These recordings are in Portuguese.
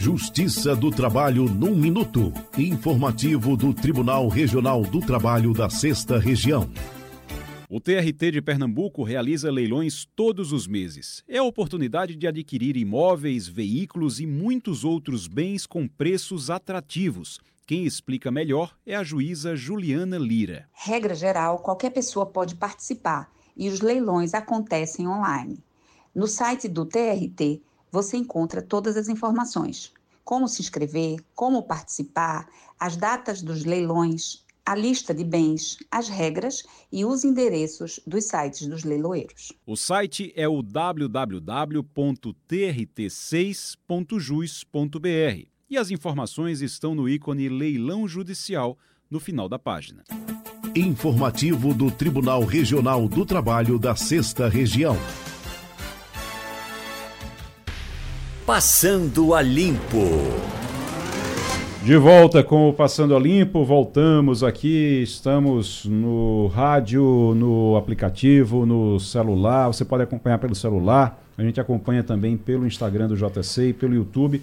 Justiça do Trabalho num minuto. Informativo do Tribunal Regional do Trabalho da 6ª Região. O TRT de Pernambuco realiza leilões todos os meses. É a oportunidade de adquirir imóveis, veículos e muitos outros bens com preços atrativos. Quem explica melhor é a juíza Juliana Lira. Regra geral, qualquer pessoa pode participar e os leilões acontecem online. No site do TRT, você encontra todas as informações. Como se inscrever, como participar, as datas dos leilões, a lista de bens, as regras e os endereços dos sites dos leiloeiros. O site é o www.trt6.jus.br e as informações estão no ícone Leilão Judicial no final da página. Informativo do Tribunal Regional do Trabalho da 6ª Região. Passando a Limpo. De volta com o Passando a Limpo, voltamos aqui, estamos no rádio, no aplicativo, no celular, você pode acompanhar pelo celular, a gente acompanha também pelo Instagram do JC e pelo YouTube.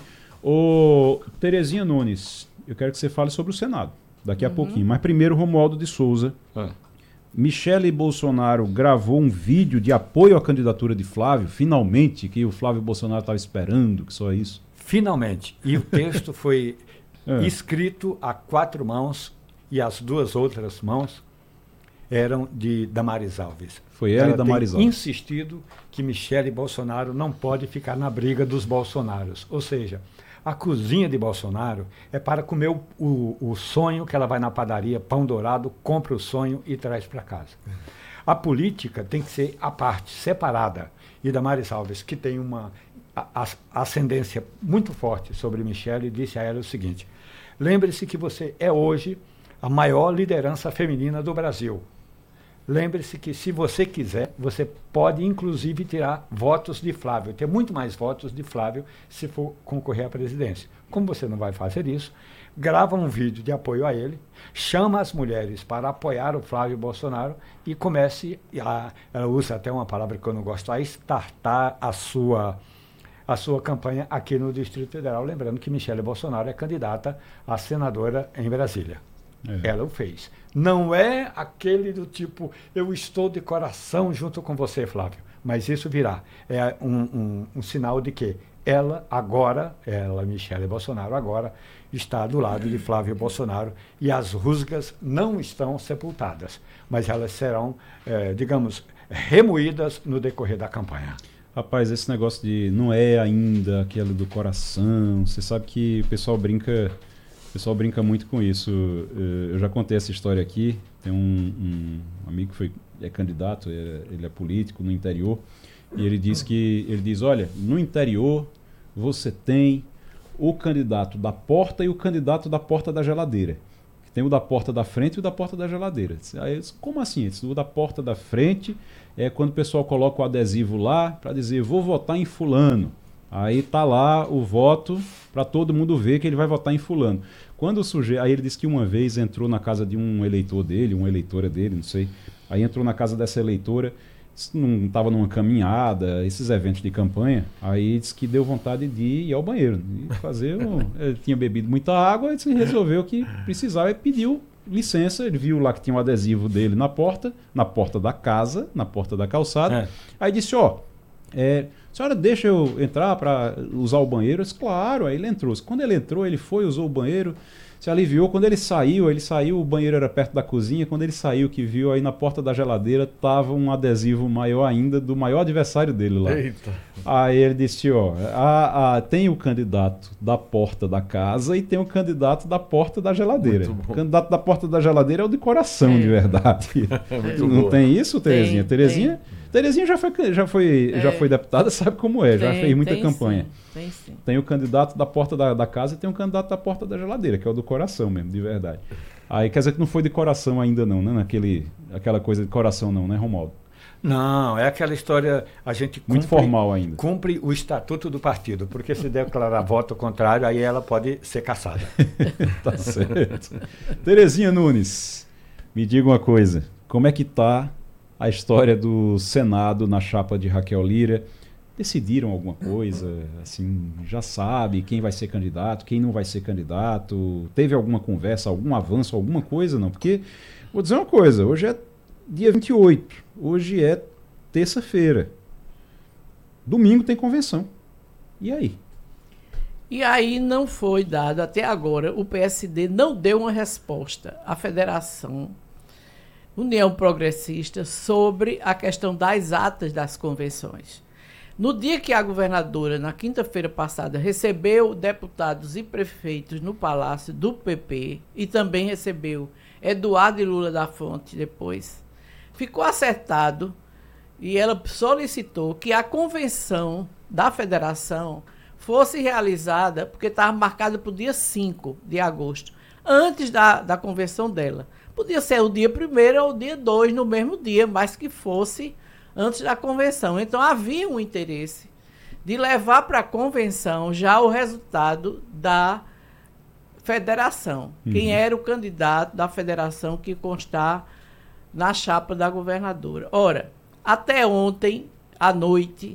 Ô, Terezinha Nunes, eu quero que você fale sobre o Senado, daqui a pouquinho, mas primeiro Romualdo de Souza. Michele Bolsonaro gravou um vídeo de apoio à candidatura de Flávio, finalmente, que o Flávio Bolsonaro estava esperando, que só isso. Finalmente. E o texto foi escrito a 4 mãos e as 2 outras mãos eram de Damares Alves. Foi ela e Damares Alves. Insistido que Michele Bolsonaro não pode ficar na briga dos Bolsonaros. Ou seja, a cozinha de Bolsonaro é para comer o sonho que ela vai na padaria, pão dourado, compra o sonho e traz para casa. A política tem que ser à parte, separada. E Damares Alves, que tem uma ascendência muito forte sobre Michele, disse a ela o seguinte: lembre-se que você é hoje a maior liderança feminina do Brasil. Lembre-se que, se você quiser, você pode, inclusive, tirar votos de Flávio, ter muito mais votos de Flávio se for concorrer à presidência. Como você não vai fazer isso, grava um vídeo de apoio a ele, chama as mulheres para apoiar o Flávio Bolsonaro e comece ela usa até uma palavra que eu não gosto, a startar a sua campanha aqui no Distrito Federal. Lembrando que Michele Bolsonaro é candidata a senadora em Brasília. Ela o fez. Não é aquele do tipo, eu estou de coração junto com você, Flávio. Mas isso virá. É um sinal de que ela, Michele Bolsonaro, agora está do lado de Flávio Bolsonaro e as rusgas não estão sepultadas, mas elas serão, digamos, remoídas no decorrer da campanha. Rapaz, esse negócio de não é ainda aquele do coração, você sabe que o pessoal brinca muito com isso. Eu já contei essa história aqui. Tem um amigo que é candidato, ele é político no interior, e ele diz, olha, no interior você tem o candidato da porta e o candidato da porta da geladeira. Tem o da porta da frente e o da porta da geladeira. Aí, como assim? O da porta da frente é quando o pessoal coloca o adesivo lá para dizer, vou votar em fulano. Aí tá lá o voto para todo mundo ver que ele vai votar em fulano. Quando o sujeito, aí ele disse que uma vez entrou na casa de um eleitor dele, uma eleitora dele, não sei. Aí entrou na casa dessa eleitora, não estava numa caminhada, esses eventos de campanha. Aí disse que deu vontade de ir ao banheiro, de fazer. Ele tinha bebido muita água, e resolveu que precisava e pediu licença. Ele viu lá que tinha um adesivo dele na porta da casa, na porta da calçada. Aí disse, senhora, deixa eu entrar para usar o banheiro? Eu disse, claro. Aí ele entrou. Quando ele entrou, ele foi, usou o banheiro, se aliviou. Quando ele saiu, o banheiro era perto da cozinha. Quando ele saiu, que viu aí na porta da geladeira, tava um adesivo maior ainda, do maior adversário dele lá. Eita. Aí ele disse, tem o candidato da porta da casa e tem o candidato da porta da geladeira. O candidato da porta da geladeira é o de coração, de verdade. Não tem isso, Terezinha? Terezinha já foi deputada, sabe como é, já fez muita campanha. Sim. Tem o candidato da porta da casa e tem o candidato da porta da geladeira, que é o do coração mesmo, de verdade. Aí quer dizer que não foi de coração ainda não, né? Aquela coisa de coração não, né, Romualdo? Não, é aquela história, a gente muito formal ainda. Cumpre o estatuto do partido, porque se declarar voto contrário, aí ela pode ser cassada. Tá certo. Terezinha Nunes, me diga uma coisa, como é que está a história do Senado na chapa de Raquel Lira? decidiram alguma coisa? Assim, já sabe quem vai ser candidato, quem não vai ser candidato? Teve alguma conversa, algum avanço, alguma coisa? Não, porque, vou dizer uma coisa, hoje é dia 28, hoje é terça-feira. Domingo tem convenção. E aí? E aí não foi dado, até agora, o PSD não deu uma resposta à Federação União Progressista sobre a questão das atas das convenções. No dia que a governadora, na quinta-feira passada, recebeu deputados e prefeitos no Palácio do PP e também recebeu Eduardo e Lula da Fonte depois, ficou acertado e ela solicitou que a convenção da federação fosse realizada, porque estava marcada para o dia 5 de agosto, antes da convenção dela. Podia ser o dia 1º ou o dia 2 no mesmo dia, mas que fosse antes da convenção. Então havia um interesse de levar para a convenção já o resultado da federação. Quem era o candidato da federação que constar na chapa da governadora. Ora, até ontem à noite,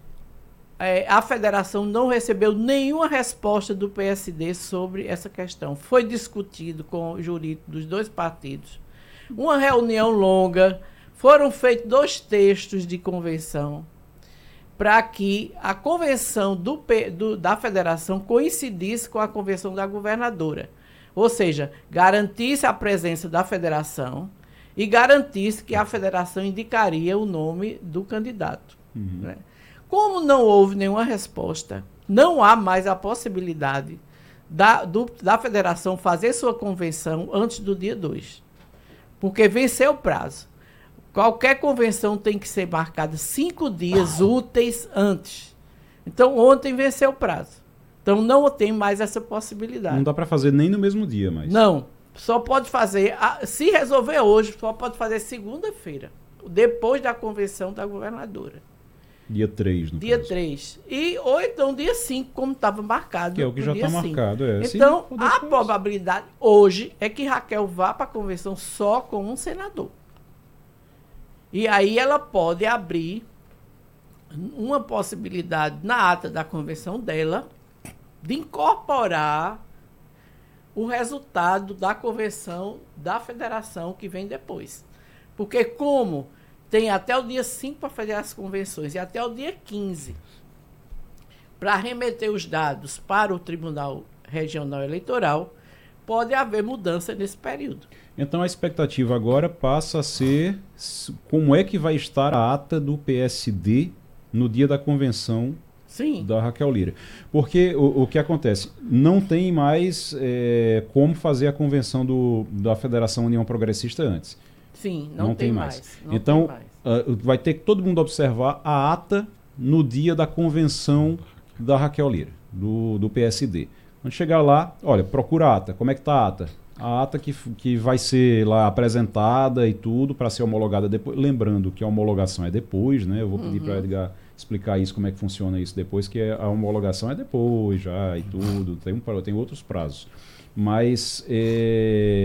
a federação não recebeu nenhuma resposta do PSD sobre essa questão. Foi discutido com o jurídico dos dois partidos. Uma reunião longa, foram feitos 2 textos de convenção para que a convenção da federação coincidisse com a convenção da governadora. Ou seja, garantisse a presença da federação e garantisse que a federação indicaria o nome do candidato. Né? Como não houve nenhuma resposta, não há mais a possibilidade da federação fazer sua convenção antes do dia 2. Porque venceu o prazo. Qualquer convenção tem que ser marcada 5 dias úteis antes. Então, ontem venceu o prazo. Então, não tem mais essa possibilidade. Não dá para fazer nem no mesmo dia, mas... Não. Só pode fazer, se resolver hoje, só pode fazer segunda-feira, depois da convenção da governadora. Dia 3, no Dia caso. 3. Ou então dia 5, como estava marcado. Que é o que já está marcado. Então, a probabilidade hoje é que Raquel vá para a convenção só com um senador. E aí ela pode abrir uma possibilidade na ata da convenção dela de incorporar o resultado da convenção da federação que vem depois. Porque como tem até o dia 5 para fazer as convenções e até o dia 15 para remeter os dados para o Tribunal Regional Eleitoral, pode haver mudança nesse período. Então a expectativa agora passa a ser como é que vai estar a ata do PSD no dia da convenção da Raquel Lira. Porque o que acontece? Não tem mais como fazer a convenção da Federação União Progressista antes. Sim, não tem mais. Então, vai ter que todo mundo observar a ata no dia da convenção da Raquel Lira, do PSD. Quando chegar lá, olha, procura a ata. Como é que está a ata? A ata que vai ser lá apresentada e tudo para ser homologada depois. Lembrando que a homologação é depois, né? Eu vou pedir para Edgar explicar isso, como é que funciona isso depois, que a homologação é depois já e tudo. Tem outros prazos. Mas...